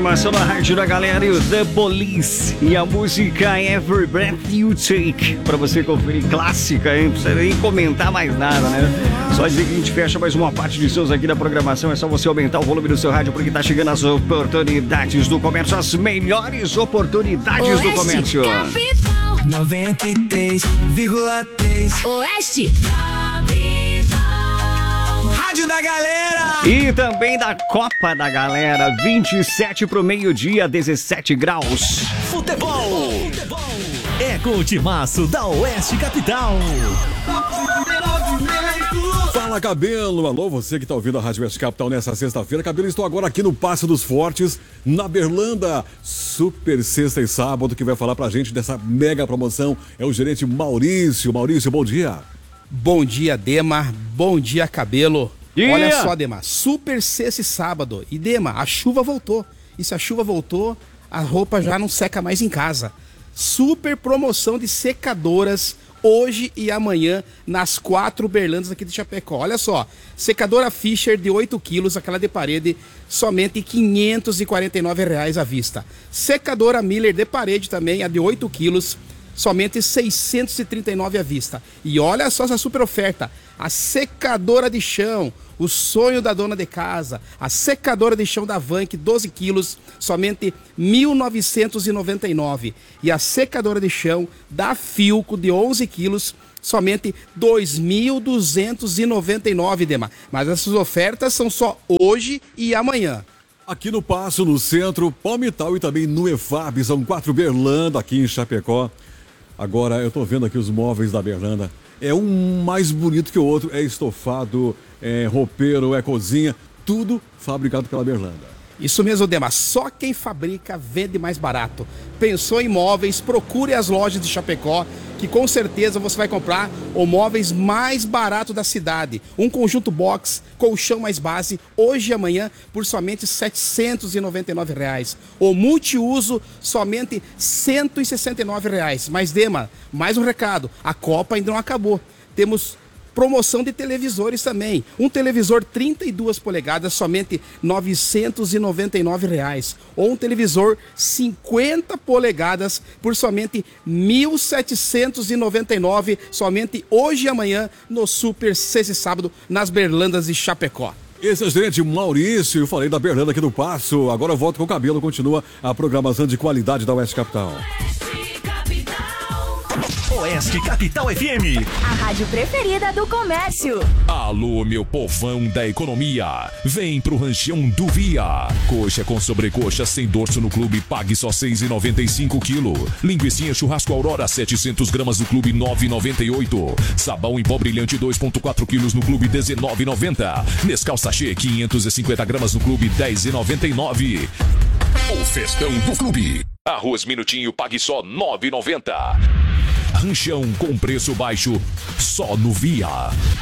programação da Rádio da Galera e o The Police. E a música Every Breath You Take. Pra você conferir, clássica, hein? Não precisa nem comentar mais nada, né? Só dizer que a gente fecha mais uma parte de seus aqui da programação. É só você aumentar o volume do seu rádio, porque tá chegando as oportunidades do comércio. As melhores oportunidades do comércio. 93,3 Oeste Rádio da Galera. E também da Copa da Galera, 27 pro meio-dia, 17 graus. Futebol é com o timaço da Oeste Capital. Fala, Cabelo! Alô, você que tá ouvindo a Rádio Oeste Capital nessa sexta-feira. Cabelo, estou agora aqui no Passo dos Fortes, na Berlanda. Super sexta e sábado, que vai falar pra gente dessa mega promoção é o gerente Maurício. Maurício, bom dia. Bom dia, Dema. Bom dia, Cabelo. Yeah. Olha só, Dema, super sexta e sábado. E, Dema, a chuva voltou. E se a chuva voltou, a roupa já não seca mais em casa. Super promoção de secadoras hoje e amanhã nas 4 Berlandas aqui de Chapecó. Olha só, secadora Fischer de 8 quilos, aquela de parede, somente R$ 549 à vista. Secadora Miller de parede também, a de 8 quilos, somente R$ 639 à vista. E olha só essa super oferta, a secadora de chão, o sonho da dona de casa, a secadora de chão da Vank, 12 quilos, somente R$ 1.999. E a secadora de chão da Filco, de 11 quilos, somente R$ 2.299, Dema. Mas essas ofertas são só hoje e amanhã. Aqui no Passo, no centro, Palmital e também no EFAB, são 4 Berlanda aqui em Chapecó. Agora, eu tô vendo aqui os móveis da Berlanda. É um mais bonito que o outro, é estofado, é roupeiro, é cozinha, tudo fabricado pela Berlanda. Isso mesmo, Dema. Só quem fabrica vende mais barato. Pensou em móveis? Procure as lojas de Chapecó, que com certeza você vai comprar o móveis mais barato da cidade. Um conjunto box, colchão mais base, hoje e amanhã por somente R$ 799. O multiuso, somente R$ 169. Mas, Dema, mais um recado. A Copa ainda não acabou. Temos promoção de televisores também. Um televisor 32 polegadas, somente R$ 999. Ou um televisor 50 polegadas por somente R$ 1.799, somente hoje e amanhã no Super Sexta e Sábado, nas Berlandas de Chapecó. Esse é o gerente Maurício, eu falei da Berlanda aqui do Passo. Agora eu volto com o Cabelo, continua a programação de qualidade da Oeste Capital. Oeste Capital FM, a rádio preferida do comércio. Alô, meu povão da economia, vem pro Ranchão do Via. Coxa com sobrecoxa sem dorso no clube, pague só R$ 6,95 quilo. Linguicinha churrasco Aurora 700 gramas no clube, R$ 9,98. Sabão em pó brilhante 2,4 quilos no clube, R$ 19,90. Nescau sachê 550 gramas no clube, R$ 10,99. O festão do clube. Arroz minutinho, pague só R$ 9,90. Ranchão com preço baixo, só no Via.